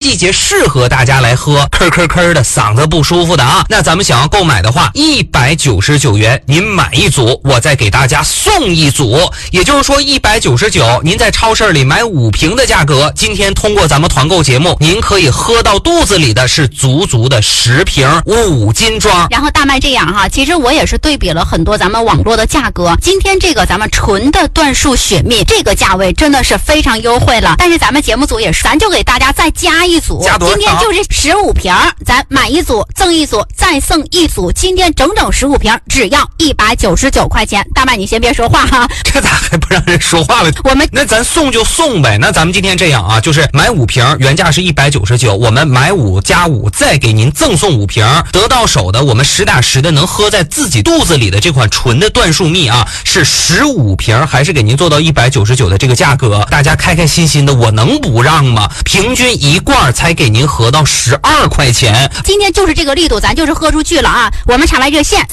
季节适合大家来喝，咳的嗓子不舒服的啊。那咱们想要购买的话，199元您买一组，我再给大家送一组，也就是说199，您在超市里买5瓶的价格，今天通过咱们团购节目，您可以喝到肚子里的是足足的10瓶5斤装。 然后大麦这样哈，其实我也是对比了很多咱们网络的价格，今天这个咱们纯的椴树雪蜜这个价位真的是非常优惠了，但是咱们节目组也是，咱就给大家再加一组，今天就是15瓶，咱买一组赠一组再送一组，今天整整15瓶，只要199块钱。大麦你先别说话哈， 这咋还不让人说话了？那咱送就送呗。那咱们今天这样啊，就是买5瓶，原价是199，我们买5加5再给您赠送5瓶，得到手的我们实打实的能喝在自己肚子里的这款纯的椴树蜜啊，是15瓶，还是给您做到199的这个价格，大家开开心心的，我能不让吗？平均一罐才给您合到12块钱， 今天就是这个力度，咱就是喝出去了啊！我们场外热线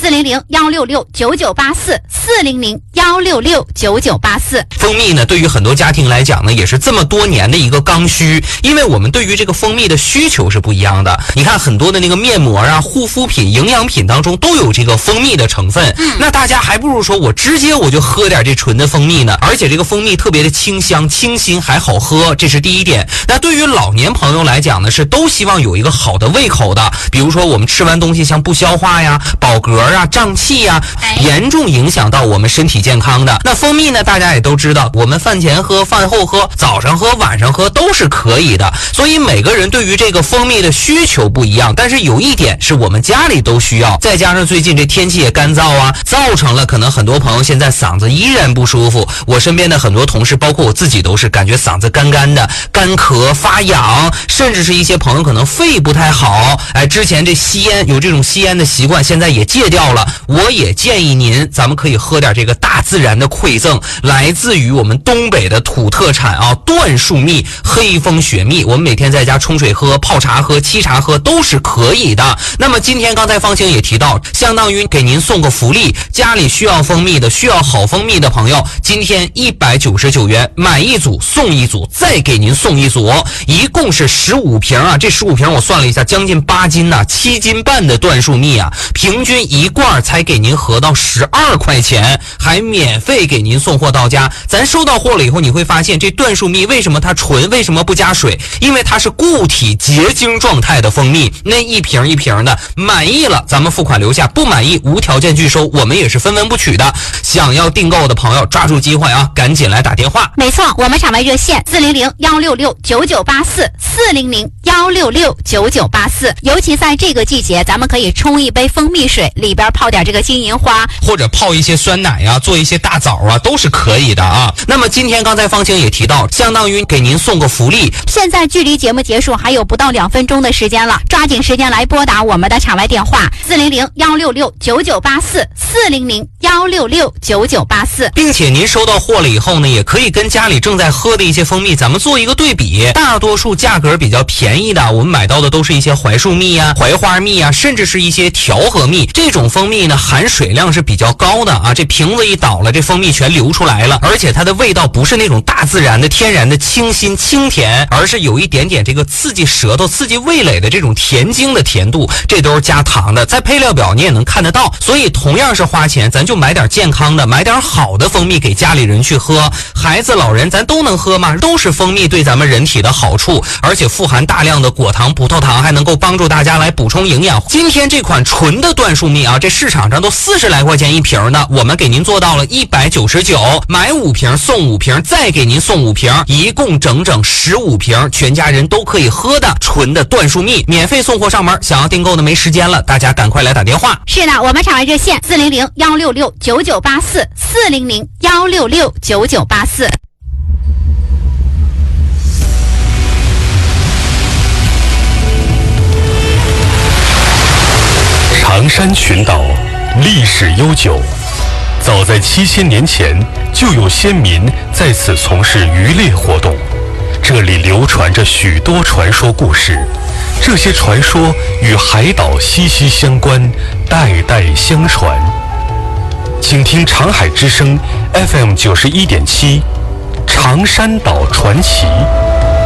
400-166-9984，400-166-9984。 蜂蜜呢，对于很多家庭来讲呢，也是这么多年的一个刚需，因为我们对于这个蜂蜜的需求是不一样的。你看很多的那个面膜啊、护肤品、营养品当中都有这个蜂蜜的成分，那大家还不如说我直接我就喝点这纯的蜂蜜呢，而且这个蜂蜜特别的清香、清新，还好喝，这是第一点。那对于老年朋友来讲呢，是都希望有一个好的胃口的，比如说我们吃完东西像不消化呀、饱嗝啊、胀气呀，严重影响到我们身体健康的。那蜂蜜呢，大家也都知道，我们饭前喝、饭后喝、早上喝、晚上喝都是可以的，所以每个人对于这个蜂蜜的需求不一样，但是有一点是我们家里都需要，再加上最近这天气也干燥啊，造成了可能很多朋友现在嗓子依然不舒服，我身边的很多同事包括我自己都是感觉嗓子干干的、干咳发痒，甚至是一些朋友可能肺不太好，之前这吸烟有这种吸烟的习惯，现在也戒掉了。我也建议您，咱们可以喝点这个大自然的馈赠，来自于我们东北的土特产啊，椴树蜜、黑蜂雪蜜，我们每天在家冲水喝、泡茶喝、沏茶喝都是可以的。那么今天刚才方晴也提到，相当于给您送个福利，家里需要蜂蜜的、需要好蜂蜜的朋友，今天199元买一组送一组，再给您送一组，一共是15瓶啊。这15瓶我算了一下，将近8斤呐，7斤半的椴树蜜啊，平均一罐才给您合到12块钱，还免费给您送货到家。咱收到货了以后，你会发现这椴树蜜为什么它纯，为什么不加水？因为它是固体结晶状态的蜂蜜，那一瓶一瓶的，满意了咱们付款留下，不满意无条件拒收，我们也是分文不取的。想要订购的朋友抓住机会啊，赶紧来打电话。 没错，我们场外热线400-166-9984，400-166-9984。尤其在这个季节，咱们可以冲一杯蜂蜜水，里边泡点这个金银花， 或者泡一些酸奶啊，做一些大枣啊，都是可以的啊。那么今天刚才方晴也提到，相当于给您送个福利， 现在距离节目结束还有不到2分钟的时间了，抓紧时间来拨打我们的场外电话400-166-9984，400-166-9984， 并且您收到货了以后呢，也可以跟家里正在喝的一些蜂蜜咱们做一个对比，大多数价格比较便宜的，我们买到的都是一些槐树蜜啊、槐花蜜啊，甚至是一些调和蜜，这种蜂蜜呢含水量是比较高的啊，这瓶子一倒了，这蜂蜜全流出来了，而且它的味道不是那种大自然的天然的清新清甜，而是有一点点这个刺激舌头、刺激味蕾的这种甜精的甜度，这都是加糖的，在配料表你也能看得到。所以同样是花钱，咱就买点健康的，买点好的蜂蜜给家里人去喝，孩子老人咱都能喝吗？都是蜂蜜对咱们人体的好处，而且富含大量的果糖、葡萄糖，还能够帮助大家来补充营养。今天这款纯的椴树蜜啊，这市场上都40来块钱一瓶呢，我们给您做到了199，买5瓶送5瓶，再给您送5瓶，一共整整15瓶，全家人都可以喝的纯的椴树蜜，免费送货上门。想要订购的没时间了，大家赶快来打电话。 是的，我们场外热线400-166-9984，400-166-9984。 长山群岛历史悠久，早在7000年前就有先民在此从事渔猎活动，这里流传着许多传说故事，这些传说与海岛息息相关，代代相传。请听长海之声 FM91.7，长山岛传奇。